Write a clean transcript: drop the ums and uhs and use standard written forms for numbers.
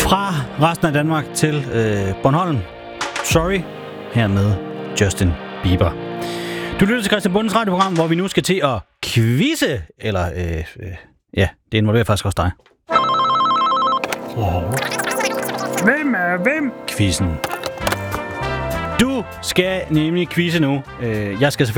Fra resten af Danmark til Bornholm. Sorry. Her med Justin Bieber. Du lytter til Christian Bundes radioprogram, hvor vi nu skal til at quizze. Eller, ja, det involverer faktisk også dig. Hvem er hvem? Quizzen. Du skal nemlig quizze nu. Jeg skal selvfølgelig